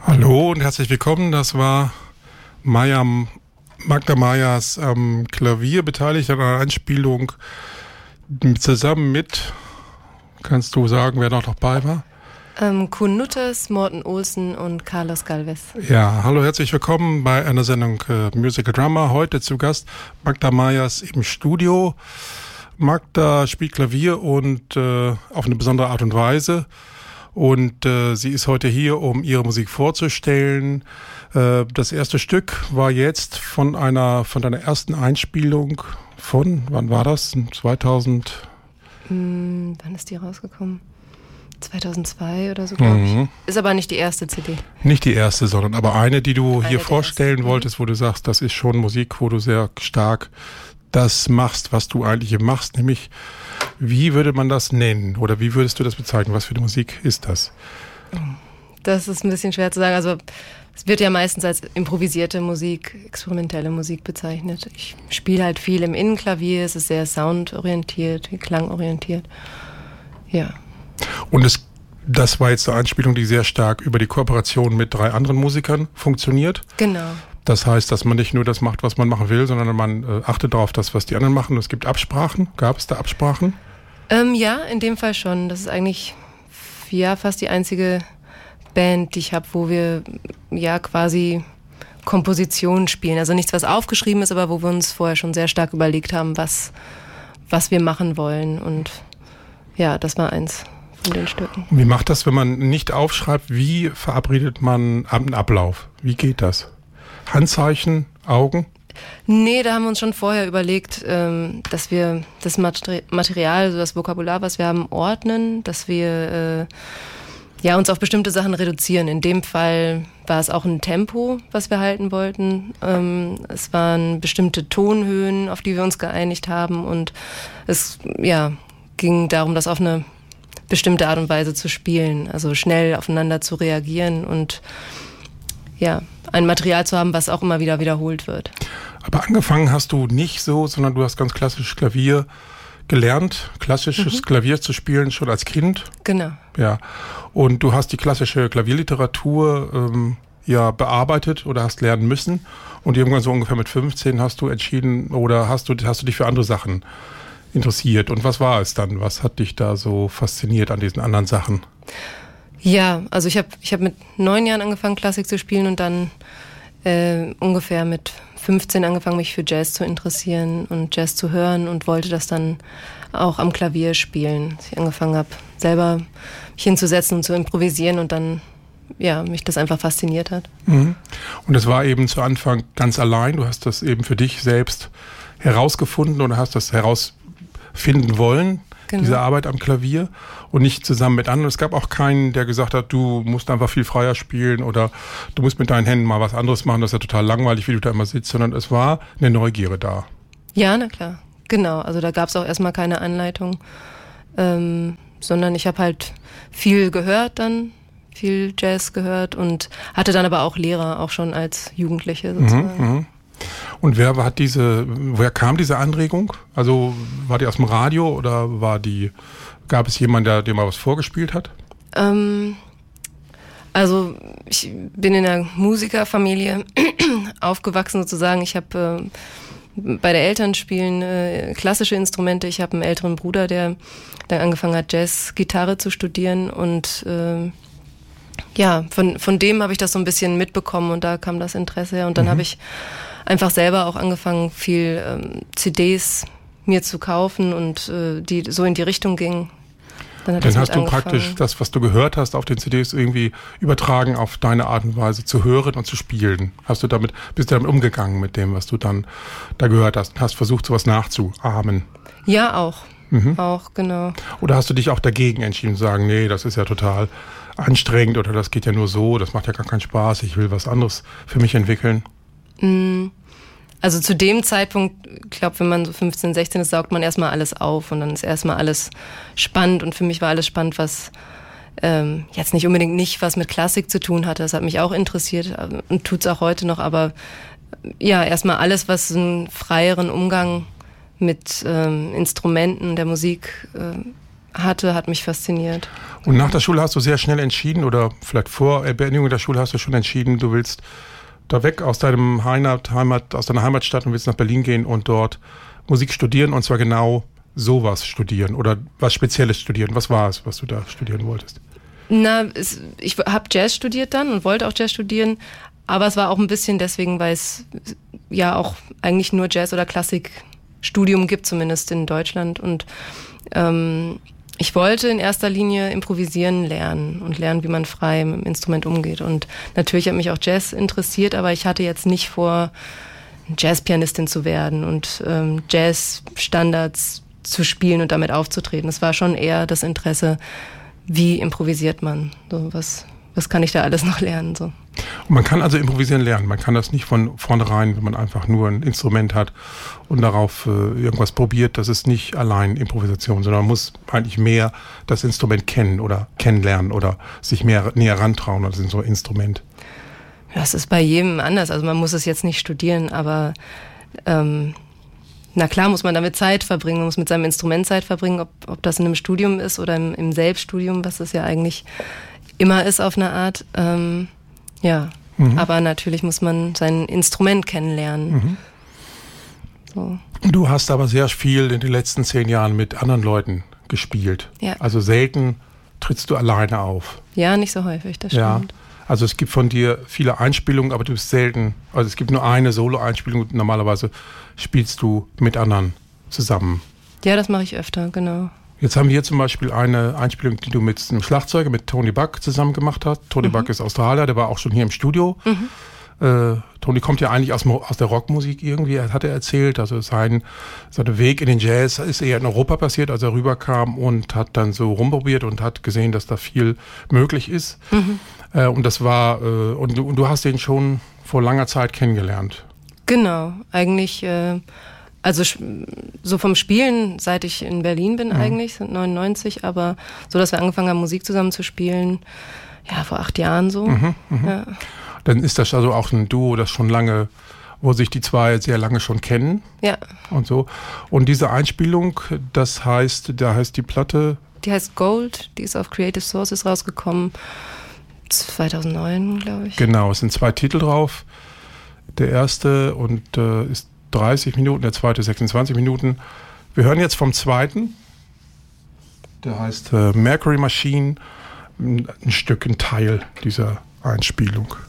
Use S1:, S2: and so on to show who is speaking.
S1: Hallo und herzlich willkommen. Das war Magda Mayers am Klavier beteiligt an einer Einspielung zusammen mit, kannst du sagen, wer noch dabei war?
S2: Kuhn Nutters, Morten Olsen und Carlos Galvez.
S1: Ja, hallo, herzlich willkommen bei einer Sendung Musical Drama. Heute zu Gast Magda Mayers im Studio. Magda spielt Klavier und auf eine besondere Art und Weise. Und sie ist heute hier, um ihre Musik vorzustellen. Das erste Stück war jetzt von deiner ersten Einspielung von, wann war das? 2000?
S2: Wann ist die rausgekommen? 2002 oder so, glaube ich. Ist aber nicht die erste CD.
S1: Nicht die erste, sondern aber eine, die du hier vorstellen wolltest, wo du sagst, das ist schon Musik, wo du sehr stark das machst, was du eigentlich machst, nämlich, wie würde man das nennen oder wie würdest du das bezeichnen? Was für eine Musik ist das?
S2: Das ist ein bisschen schwer zu sagen. Also es wird ja meistens als improvisierte Musik, experimentelle Musik bezeichnet. Ich spiele halt viel im Innenklavier, es ist sehr soundorientiert, klangorientiert. Ja.
S1: Und das war jetzt eine Anspielung, die sehr stark über die Kooperation mit 3 anderen Musikern funktioniert.
S2: Genau.
S1: Das heißt, dass man nicht nur das macht, was man machen will, sondern man achtet darauf, was die anderen machen. Es gibt Absprachen. Gab es da Absprachen?
S2: Ja, in dem Fall schon. Das ist eigentlich fast die einzige Band, die ich habe, wo wir quasi Kompositionen spielen. Also nichts, was aufgeschrieben ist, aber wo wir uns vorher schon sehr stark überlegt haben, was wir machen wollen. Und ja, das war eins von den Stücken.
S1: Wie macht das, wenn man nicht aufschreibt? Wie verabredet man einen Ablauf? Wie geht das? Handzeichen, Augen?
S2: Nee, da haben wir uns schon vorher überlegt, dass wir das Material, also das Vokabular, was wir haben, ordnen, dass wir uns auf bestimmte Sachen reduzieren. In dem Fall war es auch ein Tempo, was wir halten wollten. Es waren bestimmte Tonhöhen, auf die wir uns geeinigt haben, und es ging darum, das auf eine bestimmte Art und Weise zu spielen, also schnell aufeinander zu reagieren und ein Material zu haben, was auch immer wieder wiederholt wird.
S1: Aber angefangen hast du nicht so, sondern du hast ganz klassisches Klavier gelernt, klassisches Klavier zu spielen schon als Kind.
S2: Genau.
S1: Ja. Und du hast die klassische Klavierliteratur bearbeitet oder hast lernen müssen. Und irgendwann so ungefähr mit 15 hast du entschieden oder hast du dich für andere Sachen interessiert. Und was war es dann? Was hat dich da so fasziniert an diesen anderen Sachen?
S2: Ja, also ich hab mit 9 Jahren angefangen, Klassik zu spielen, und dann ungefähr mit 15 angefangen, mich für Jazz zu interessieren und Jazz zu hören, und wollte das dann auch am Klavier spielen. Als ich angefangen habe, selber mich hinzusetzen und zu improvisieren, und dann mich das einfach fasziniert hat.
S1: Mhm. Und es war eben zu Anfang ganz allein. Du hast das eben für dich selbst herausgefunden oder hast das herausfinden wollen. Genau. Diese Arbeit am Klavier, und nicht zusammen mit anderen. Es gab auch keinen, der gesagt hat, du musst einfach viel freier spielen oder du musst mit deinen Händen mal was anderes machen, das ist ja total langweilig, wie du da immer sitzt, sondern es war eine Neugierde da.
S2: Ja, na klar, genau. Also da gab es auch erstmal keine Anleitung, sondern ich habe halt viel gehört dann, viel Jazz gehört, und hatte dann aber auch Lehrer, auch schon als Jugendliche sozusagen.
S1: Und woher kam diese Anregung? Also war die aus dem Radio oder gab es jemanden, der dir mal was vorgespielt hat?
S2: Also ich bin in einer Musikerfamilie aufgewachsen sozusagen. Ich habe beide Eltern spielen klassische Instrumente. Ich habe einen älteren Bruder, der dann angefangen hat, Jazz-Gitarre zu studieren, und von dem habe ich das so ein bisschen mitbekommen, und da kam das Interesse her, und dann habe ich einfach selber auch angefangen, viel CDs mir zu kaufen, und die so in die Richtung gingen. Dann hast du praktisch das, was du gehört hast auf den CDs, irgendwie übertragen auf deine Art und Weise zu hören und zu spielen. Bist du damit umgegangen mit dem, was du dann da gehört hast, und hast versucht, sowas nachzuahmen? Ja, auch. Auch, genau. Oder hast du dich auch dagegen entschieden zu sagen, nee, das ist ja total anstrengend oder das geht ja nur so, das macht ja gar keinen Spaß, ich will was anderes für mich entwickeln? Also zu dem Zeitpunkt, ich glaube, wenn man so 15, 16 ist, saugt man erstmal alles auf, und dann ist erstmal alles spannend, und für mich war alles spannend, was jetzt nicht was mit Klassik zu tun hatte. Das hat mich auch interessiert und tut's auch heute noch, aber erstmal alles, was einen freieren Umgang mit Instrumenten der Musik hatte, hat mich fasziniert.
S1: Und nach der Schule hast du sehr schnell entschieden, oder vielleicht vor Beendigung der Schule hast du schon entschieden, du willst da weg aus deinem aus deiner Heimatstadt und willst nach Berlin gehen und dort Musik studieren, und zwar genau sowas studieren oder was Spezielles studieren. Was war es, was du da studieren wolltest?
S2: Ich habe Jazz studiert dann und wollte auch Jazz studieren, aber es war auch ein bisschen deswegen, weil es ja auch eigentlich nur Jazz- oder Klassikstudium gibt, zumindest in Deutschland. Und ich wollte in erster Linie improvisieren lernen und lernen, wie man frei mit dem Instrument umgeht. Und natürlich hat mich auch Jazz interessiert, aber ich hatte jetzt nicht vor, Jazzpianistin zu werden und Jazzstandards zu spielen und damit aufzutreten. Es war schon eher das Interesse, wie improvisiert man? So, was kann ich da alles noch lernen? So.
S1: Und man kann also improvisieren lernen. Man kann das nicht von vornherein, wenn man einfach nur ein Instrument hat und darauf irgendwas probiert. Das ist nicht allein Improvisation, sondern man muss eigentlich mehr das Instrument kennen oder kennenlernen oder sich mehr näher rantrauen als so ein Instrument.
S2: Ja, es ist bei jedem anders. Also man muss es jetzt nicht studieren, aber na klar muss man damit Zeit verbringen, man muss mit seinem Instrument Zeit verbringen, ob das in einem Studium ist oder im Selbststudium, was es ja eigentlich immer ist auf eine Art. Aber natürlich muss man sein Instrument kennenlernen.
S1: Mhm.
S2: So.
S1: Du hast aber sehr viel in den letzten 10 Jahren mit anderen Leuten gespielt.
S2: Ja.
S1: Also selten trittst du alleine auf.
S2: Ja, nicht so häufig, das stimmt.
S1: Also es gibt von dir viele Einspielungen, aber du bist selten, also es gibt nur eine Solo-Einspielung, normalerweise spielst du mit anderen zusammen.
S2: Ja, das mache ich öfter, genau.
S1: Jetzt haben wir hier zum Beispiel eine Einspielung, die du mit einem Schlagzeuger, mit Tony Buck zusammen gemacht hast. Tony Buck ist Australier, der war auch schon hier im Studio. Tony kommt ja eigentlich aus der Rockmusik irgendwie, hat er erzählt. Also sein Weg in den Jazz ist eher in Europa passiert, als er rüberkam und hat dann so rumprobiert und hat gesehen, dass da viel möglich ist. Und das war, und du hast den schon vor langer Zeit kennengelernt.
S2: Genau, eigentlich, also so vom Spielen, seit ich in Berlin bin eigentlich, seit 99, aber so, dass wir angefangen haben, Musik zusammen zu spielen, ja, vor 8 Jahren so. Ja.
S1: Dann ist das also auch ein Duo, das schon lange, wo sich die zwei sehr lange schon kennen.
S2: Ja.
S1: Und so. Und diese Einspielung, da heißt die Platte?
S2: Die heißt Gold, die ist auf Creative Sources rausgekommen, 2009, glaube ich.
S1: Genau, es sind 2 Titel drauf. Der erste ist 30 Minuten, der zweite 26 Minuten. Wir hören jetzt vom zweiten. Der heißt Mercury Machine, ein Teil dieser Einspielung.